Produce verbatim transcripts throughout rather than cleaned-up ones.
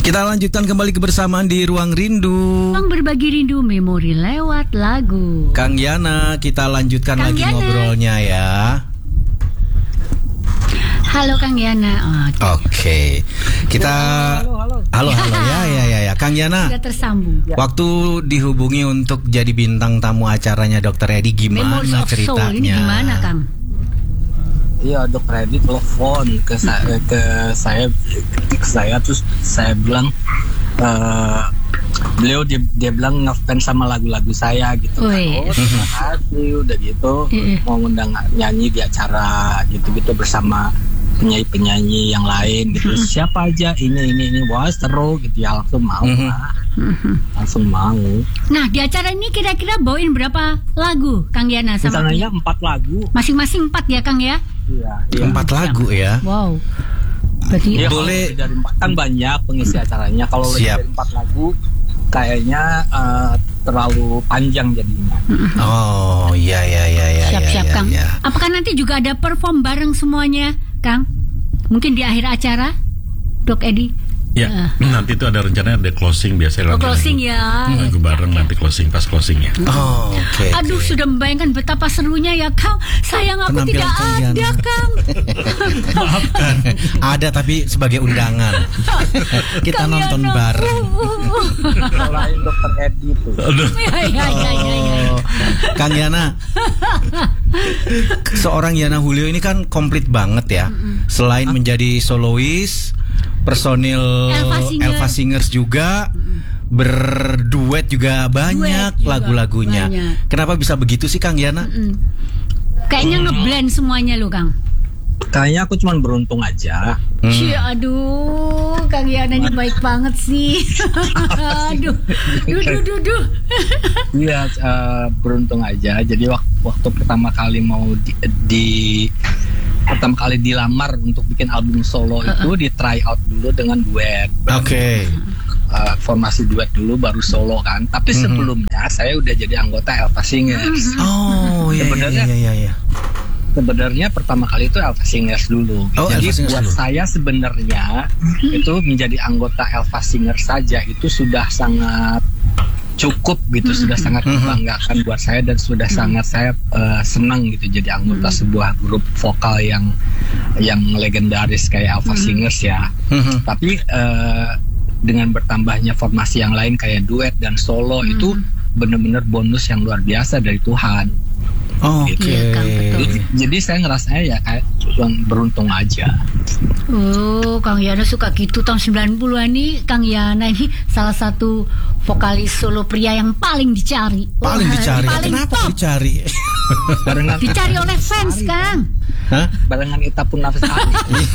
Kita lanjutkan kembali kebersamaan di Ruang Rindu. Ruang berbagi rindu memori lewat lagu. Kang Yana, kita lanjutkan Kang lagi Yana. ngobrolnya ya. Halo Kang Yana. Oh, Oke, okay. Kita Halo, halo. halo, halo ya, ya, ya, ya. Kang Yana. sudah tersambung. Waktu dihubungi untuk jadi bintang tamu acaranya Dokter Edi, gimana Memories of Soul ceritanya? ini gimana Kang? Iya, Dokter Edi telepon ke saya, ke saya, ke saya terus saya bilang, uh, beliau dia, dia bilang ngefans sama lagu-lagu saya gitu. Kan. Wih. Oh, terima kasih, udah gitu Iya. mau ngundang nyanyi di acara gitu-gitu bersama penyanyi-penyanyi yang lain gitu. Siapa aja ini ini ini, wah seru gitu ya, langsung mau Mhm. lah. langsung mau. Nah, di acara ini kira-kira bawain berapa lagu Kang Yana sama Rencananya empat lagu. masing-masing empat ya Kang ya? Iya, iya. Empat lagu ya. Wow. Berarti Iya, Boleh. kalau dari empat kan banyak pengisi acaranya. Kalau lebih Siap. dari empat lagu, kayaknya eh, terlalu panjang jadinya. Oh, iya, iya, iya, iya. siap-siap iya, Kang. iya. Apakah nanti juga ada perform bareng semuanya Kang? Mungkin di akhir acara Dok Edi? Ya, nanti itu ada rencana ada closing biasanya. Oh, closing ya. Lagu bareng nanti closing pas closingnya. Oh, oke. Aduh, oke. sudah membayangkan betapa serunya ya Kang. Sayang aku Penampilan tidak Kang ada Yana. Kang. Maafkan. Ada tapi sebagai undangan. Kita Kang nonton Yana. bareng. Selain Dokter Edi itu. Aduh. Ya, ya, ya, ya, ya. Oh, Kang Yana, seorang Yana Julio ini kan komplit banget ya. Selain menjadi solois, personil Elva Singer. Elva Singers juga, berduet juga banyak Duet juga lagu-lagunya. banyak. Kenapa bisa begitu sih Kang Yana? Mm. Kayaknya ngeblend semuanya loh Kang. Kayaknya aku cuma beruntung aja. Hmm. Cie, aduh, Kang Yana ini baik banget sih. Aduh, duh, duh, duh, duh. Iya, eh, beruntung aja. Jadi waktu, waktu pertama kali mau di, di- pertama kali dilamar untuk bikin album solo itu di try out dulu dengan duet. Oke. Eh, formasi duet dulu baru solo kan. Tapi Mhm. sebelumnya saya udah jadi anggota Elva Singers. Oh, iya, iya, Sebenarnya- iya, iya, iya. Sebenarnya pertama kali itu Elva Singers dulu. Oh, Jadi Elva Singers buat dulu. saya sebenarnya itu menjadi anggota Elva Singers saja itu sudah sangat cukup gitu, sudah sangat Mhm. membanggakan buat saya dan sudah sangat saya eh, senang gitu jadi anggota sebuah grup vokal yang yang legendaris kayak Elva Singers ya. Mhm. Tapi eh, dengan bertambahnya formasi yang lain kayak duet dan solo itu benar-benar bonus yang luar biasa dari Tuhan. Oke. Iya, Kang, betul. Jadi, jadi saya ngerasanya ya kayak cuman beruntung aja. Oh, Kang Yana suka gitu tahun sembilan puluhan nih. Kang Yana ini salah satu vokalis solo pria yang paling dicari. Paling Wah, dicari. paling Kenapa top. dicari? Barengan Dicari oleh fans, Kang. Hah? barengan Ita pun nafas hari.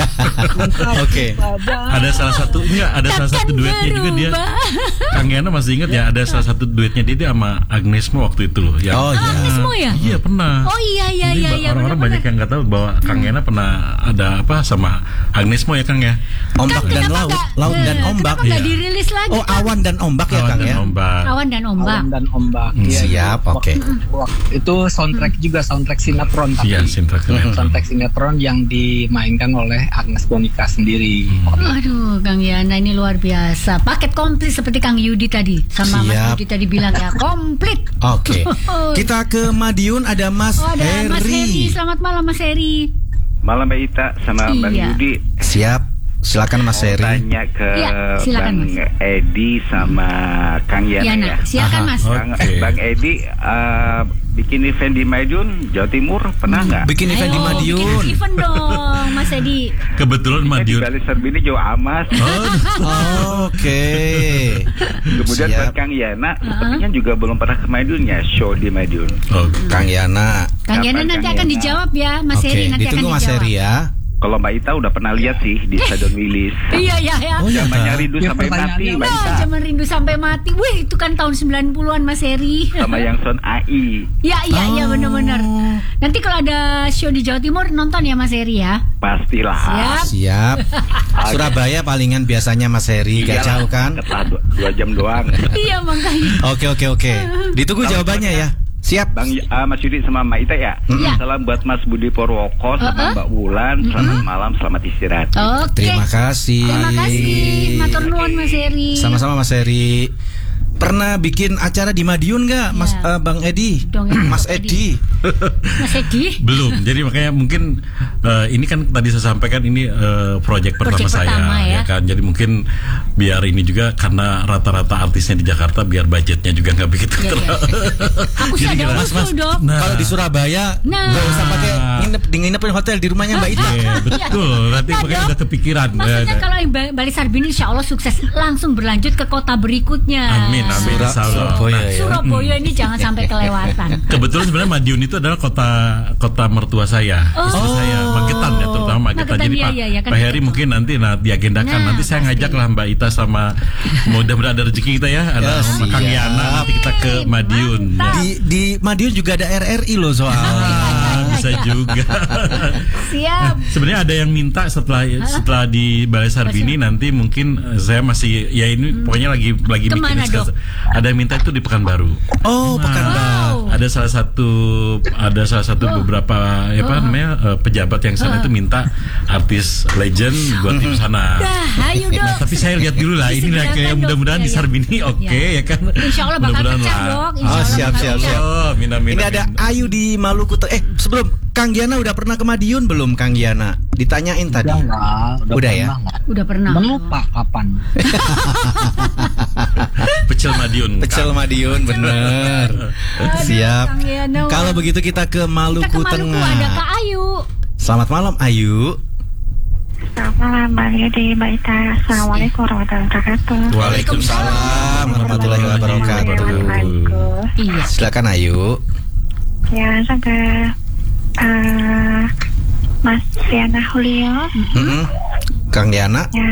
Oke. Ada salah satu enggak ada salah satu Takkan duetnya juga dia. berubah. Kang Yana masih ingat ya ada salah satu duetnya dia, dia sama Agnes Mo waktu itu loh. Yang, Oh, iya. Agnes Mo ya? Iya pernah. Oh iya iya Mungkin iya ba- iya. orang-orang benar-benar. banyak yang nggak tahu bahwa Kang Yana pernah ada apa sama Agnes Mo ya Kang ya. Ombak Kang, dan kenapa laut, nggak- laut dan eh, ombak. Kenapa nggak Iya. dirilis lagi? Oh, Kang? awan dan ombak ya Awan Kang dan ya. Ombak. Awan dan ombak. Awan dan ombak. Hmm, Iya, siap, iya. oke. Wak- Itu soundtrack juga soundtrack sinetron tapi. Iya, soundtrack sinetron. Soundtrack sinetron yang dimainkan oleh Agnes Monica sendiri. Aduh, Kang Yana ini luar biasa. Paket komplit seperti Kang Yudi tadi. Sama Mas Siap. Yudi tadi bilang ya, komplit. Oke. Kita ke Madiun, ada Mas Oh, ada Mas Heri. Heri. Selamat malam Mas Heri. Malam Mbak Ita sama Bang Iya. Yudi. Siap. Silakan Mas Mau Heri. tanya ke Iya, silakan, Bang Mas. Edi sama Kang Yana Yana, ya. silakan Aha. Mas. Oh. Bang, Oke. Bang Edi eh, bikin event di Madiun, Jawa Timur pernah nggak? Bikin event di Ayo, Madiun. bikin event dong Mas Edi. Kebetulan Di Madiun. Bali Serbini Jawa Amas. Oh, Oke. Kemudian Siap. buat Kang Yana, sepertinya juga belum pernah ke Madiun ya, show di Madiun. Oh, Kang Yana. Kang Yana Kapan, nanti Kang akan Yana? dijawab ya Mas Oke, Heri nanti akan ditunggu Mas dijawab. Heri ya. Kalau Mbak Ita udah pernah lihat sih di Stadion Wilis. Iya iya ya. Oh, iya, Zamannya Kak. rindu Ya, sampai mati pertanyaannya Mbak Nah, Ita. zaman rindu sampai mati. Wih, itu kan tahun sembilan puluhan Mas Heri. Sama yang Son A I. Ya iya iya Oh. benar-benar. Nanti kalau ada show di Jawa Timur nonton ya Mas Heri ya. Pastilah. Siap. Siap. Surabaya palingan biasanya Mas Heri, gak Iyalah, jauh kan? deket lah, dua, dua jam doang. Iya makanya. Oke oke oke. Ditunggu jawabannya ya. Siap. Bang uh, Mas Yudi sama Mbak Ita ya. Iya. Salam buat Mas Budi Purwoko sama Uh-uh. Mbak Wulan. Selamat malam, selamat istirahat. Oke. Terima kasih. Terima kasih. Matur nuwun Mas Heri. Sama-sama Mas Heri. Pernah bikin acara di Madiun nggak, Mas Ya. eh, Bang Edi? Dong, ya, Mas Bang Edi. Mas Edi. Belum. Jadi makanya mungkin eh, ini kan tadi saya sampaikan ini eh, proyek pertama Proyek saya pertama, ya. ya kan. Jadi mungkin biar ini juga karena rata-rata artisnya di Jakarta biar budgetnya juga nggak begitu Iya, iya. terlalu. Aku sih Jadi ada gimana? usul dong. Nah. Kalau di Surabaya Nah. nggak usah pakai nginep di nginep di hotel di rumahnya Mbak Ita. Iya, betul. Nanti Nah, makanya Dok. udah kepikiran. Maksudnya Ya, kalau yang Ba- Bali Sarbini insya Allah sukses langsung berlanjut ke kota berikutnya. Amin, amin. Sura- Insya Allah. Surabaya, Nah, ya. Surabaya ini jangan sampai kelewatan. kebetulan sebenarnya Madiun itu adalah kota kota mertua saya, Oh. istri saya Magetan ya, terutama Magetan. Magetan, Jadi iya, Pak, iya, iya, kan Pak Heri betul. mungkin nanti nah diagendakan. Nah, nanti saya pasti. ngajak lah Mbak Ita sama mudah-mudahan ada rezeki kita ya, ada Ya, sama Kang siap. Yana nanti kita ke Madiun. Mantap. Ya. Di di Madiun juga ada R R I loh soalnya. Ah, bisa juga. Siap. Sebenarnya ada yang minta setelah setelah di Balai Sarbini nanti mungkin eh, saya masih ya ini pokoknya lagi lagi Kemana, mikirin Dok? sekarang. Ada yang minta itu di Pekanbaru. Oh, Pekanbaru. Ada salah satu ada salah satu beberapa ya apa namanya eh, pejabat yang sana itu minta artis legend buat di sana. Dah, ayo Nah, dong. tapi saya lihat dulu lah ini lah Disegerakan, kayak Dok. mudah-mudahan Ya, di ya. Sarbini oke Ya. ya kan. Insya Allah bakal Mudah-mudahan pecah lah. dok. Insya Oh, Allah siap, bakal siap, pecah. siap. Oh, mina, mina, Ini ada mina. Ayu di Maluku. Te- Eh, sebelum Kang Giana udah pernah ke Madiun belum Kang Giana? Ditanyain tadi. Udah nggak, Udah ya? pernah nggak. Udah pernah. Udah lupa kapan. Pecel Madiun. Pecel Kang. Madiun bener. Siap. Kang Giana. Kalau begitu kita ke Maluku, Kita ke Maluku Tengah. ada Kak Ayu. Selamat malam Ayu. Selamat malam, Bang Yudi, Mbak Ita. Assalamualaikum warahmatullahi wabarakatuh. Waalaikumsalam warahmatullahi wabarakatuh. Assalamualaikum. Iya. Silakan Ayu. Ya, langsung ke eh, Mas Diana Julio. Mm-mm. Kang Giana. Ya,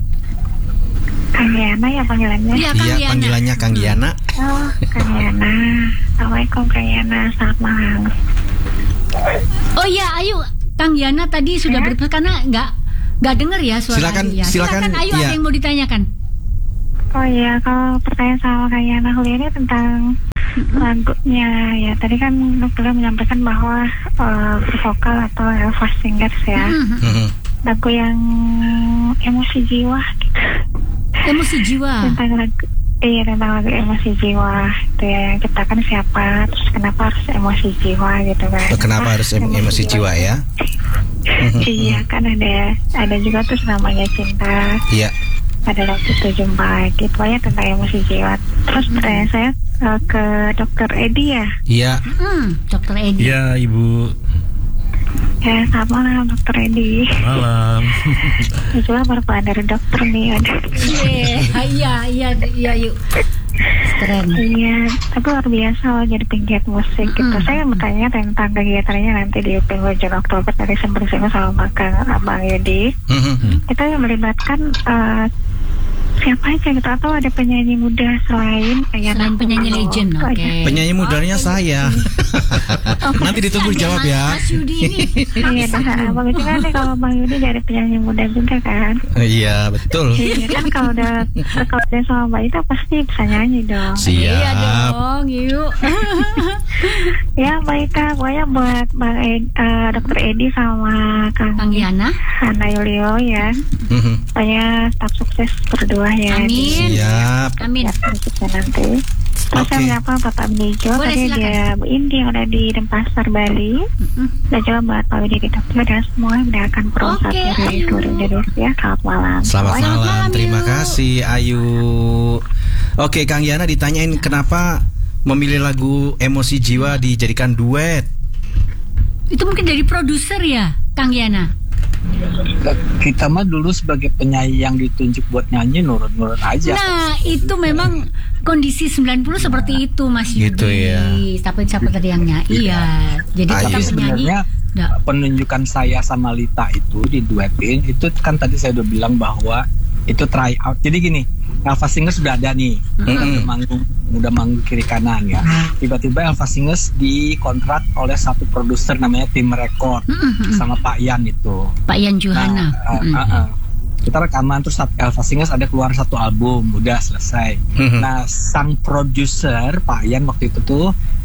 Kang Yana ya panggilannya. Iya Kang Iya, Giana. panggilannya Kang Giana. Oh, Kang Yana. Assalamualaikum, Kang Yana. Selamat malam. Oh iya Ayu, Kang Giana tadi sudah Ya. berpesan karena nggak nggak dengar ya suara Silakan, Ayu ya. silakan, Ayu iya. ada yang mau ditanyakan. Oh iya, kalau pertanyaan sama Kang Yana Julio ini tentang lagunya ya. Tadi kan beliau menyampaikan bahwa eh, bervokal atau Elva Singers ya. Mhm. Mhm. Lagu yang emosi jiwa gitu. Emosi jiwa. Tentang lagu iya tentang lagu emosi jiwa itu ya, yang ciptakan siapa, terus kenapa harus emosi jiwa gitu kan. Kenapa harus em- emosi jiwa ya? Iya kan ada ada juga tuh namanya cinta, Iya. ada waktu itu jumpa lagi, pokoknya tentang emosi jiwa. Terus pertanyaan saya eh, ke dokter Edi ya. Iya. Hmm, Dokter Edi. Iya Ibu. Ya selamat malam dokter Edi. Malam. Ini juga baru pulang dari dokter nih ada. Iya, iya, iya, iya, yuk. Keren. Iya, tapi luar biasa loh jadi penggiat musik gitu. Mm. Saya mau tanya tentang kegiatannya nanti di penghujung Oktober dari sempat sama Kang Abang Yudi. Mhm. Kita yang melibatkan eh, siapa aja gitu, atau ada penyanyi muda selain kayak Selain penyanyi legend, oke. Penyanyi mudanya saya. Nanti ditunggu jawab ya. Mas Yudi ini. Iya, nah, bagus juga nih kalau Bang Yudi dari penyanyi muda juga kan. Iya, betul. Iya kan kalau udah kalau udah sama Mbak Ita pasti bisa nyanyi dong. Iya Siap. dong, yuk. Ya Mbak Ita, pokoknya buat Bang Ed, eh, dokter Edi sama Kang Kang Giana. Hana Yulio ya. Mhm. Pokoknya tetap sukses berdua ya. Amin. Siap. Amin. Ya, kita nanti. Terus Oke. saya menyapa Bapak Benijo, Boleh, tadi silakan. dia Bu Indi yang ada di Denpasar, Bali. Mm-mm. Dan juga buat Pak Widi di Tokyo dan semua yang mendengarkan program Oke, dari Ayu. seluruh Indonesia. Selamat malam. Selamat Pokoknya malam. malam, Terima Yu. kasih Ayu. Oke, Kang Yana ditanyain kenapa memilih lagu Emosi Jiwa dijadikan duet. Itu mungkin dari produser ya, Kang Giana. Kita mah dulu sebagai penyanyi yang ditunjuk buat nyanyi nurut-nurut aja. Nah, itu memang kondisi sembilan puluh seperti itu Mas Yudi. Gitu ya. Tapi siapa tadi yang nyanyi? Iya. Jadi Ayu. kita Tapi penyanyi. sebenarnya Nggak. penunjukan saya sama Lita itu di duetin itu kan tadi saya udah bilang bahwa itu try out. Jadi gini, Elva Singers sudah ada nih, udah manggung, udah manggung kiri kanan ya. Tiba-tiba Elva Singers dikontrak oleh satu produser namanya Tim Record Mm-mm. sama Pak Yan itu. Pak Yan Johana. Nah, uh, Mm-mm. uh, uh. Kita rekaman terus Elva Singers ada keluar satu album, udah selesai. Mhm. Nah, sang produser Pak Yan waktu itu tuh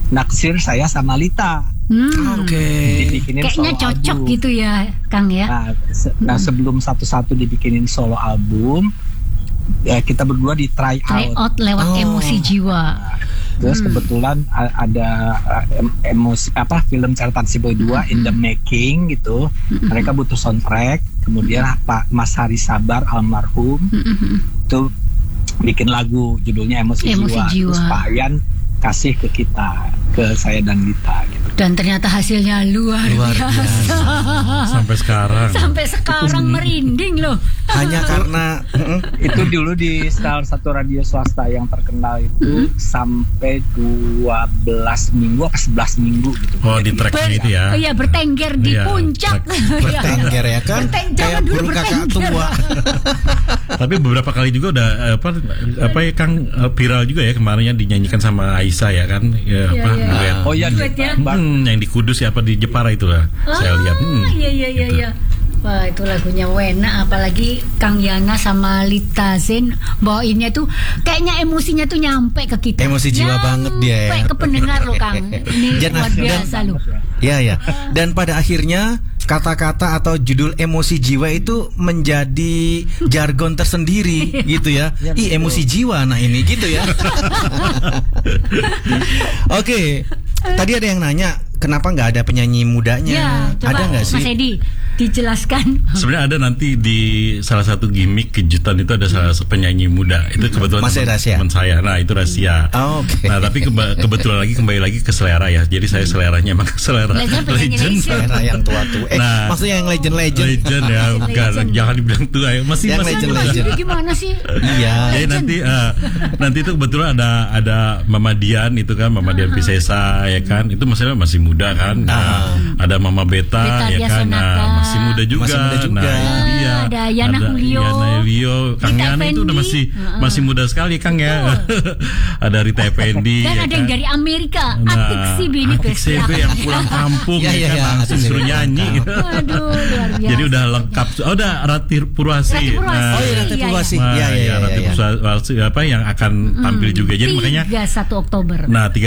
naksir saya sama Lita. Hmm. Oke. Dibikinin Kayaknya solo cocok album. gitu ya, Kang ya. Nah, se- nah sebelum satu-satu dibikinin solo album, ya kita berdua di try Try out. out lewat Oh. emosi jiwa. Terus Hmm. kebetulan a- ada uh, em- emosi apa film catatan si Boy dua in the making gitu. Mereka butuh soundtrack. Kemudian Pak Mas Hari Sabar almarhum itu bikin lagu judulnya Emosi, Emosi Jiwa. Jiwa. Terus Pak Ayan kasih ke kita, ke saya dan Lita gitu. Dan ternyata hasilnya luar, Luar biasa. Sampai sekarang. Sampai sekarang merinding loh. Hanya karena mm, Itu dulu di salah satu radio swasta yang terkenal itu sampai dua belas minggu apa sebelas minggu gitu. Oh, di tracknya itu ya. Iya, bertengger di Iya, puncak. bertengger ya kan, Berteng- kayak jangan dulu burung kakak bertengger. tua. Tapi beberapa kali juga udah eh, apa apa ya Kang, eh, viral juga ya kemarinnya dinyanyikan sama Aisyah ya kan, ya, apa iya. duet. Oh iya, Duet ya? Bang. Hmm, yang di Kudus ya apa di Jepara itu lah. Saya lihat. Hmm, Ah, iya iya iya gitu. iya. Wah, itu lagunya Wena, apalagi Kang Yana sama Lita Zain bawainnya tuh kayaknya emosinya tuh nyampe ke kita. Emosi jiwa banget dia ya. Nyampe ke pendengar loh, Kang. Ini Dan- luar dan- biasa loh. Ya ya. Dan pada akhirnya kata-kata atau judul emosi jiwa itu menjadi jargon tersendiri gitu ya. Ih, emosi jiwa nah ini gitu ya. Oke. Tadi ada yang nanya kenapa nggak ada penyanyi mudanya? Ya, coba ada nggak sih? Mas Edi dijelaskan. Sebenarnya ada nanti di salah satu gimmick kejutan itu ada salah satu penyanyi muda. Itu kebetulan Masih teman- rahasia? teman saya. Nah, itu rahasia. Oh, oke. Nah, tapi keba- kebetulan lagi kembali lagi ke selera ya. Jadi saya seleranya emang selera Belajar penyanyi legend. legend. Era yang tua-tua. Eh, Nah. maksudnya yang legend-legend. Legend ya, bukan. Legend. Jangan dibilang tua ya. Masih Yang masih legend, muda. legend. Ini gimana sih? Iya. Jadi nanti eh, nanti itu kebetulan ada ada Mama Dian itu kan, Mama Dian Piscesa ya kan. Itu maksudnya masih muda kan. Nah, ada Mama Beta, Beta ya Dia kan. Sonata. Nah, masih muda juga. Masih muda juga. Nah, itu dia. Ah, ada Yana Julio. Yana Julio. Kang Rita Yana itu udah Effendi. masih Heeh. masih muda sekali Kang ya. ada Rita Effendi. Dan ya ada yang kan. dari Amerika, Nah, Atik Sibi ini Atik best. Sibi yang pulang kampung Ya, ya, ya, kan ya, langsung Atik suruh Sibi nyanyi. Waduh, luar biasa. Jadi udah lengkap. Oh, udah Rati Purwasi. Rati Purwasi. Oh iya, Rati Iya, Purwasi. Nah, Iya, iya, ya, iya, Rati iya. Purwasi apa yang akan tampil juga. Jadi makanya tiga puluh satu Oktober. nah tiga